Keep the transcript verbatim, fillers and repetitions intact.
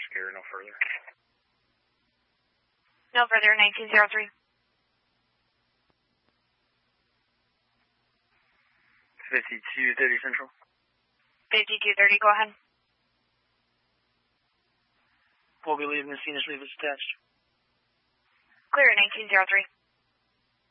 Oscar, no further. No further, nineteen oh three. fifty-two thirty Central. fifty-two thirty, go ahead. We'll be leaving the scene as leave is attached. Clear at nineteen oh three.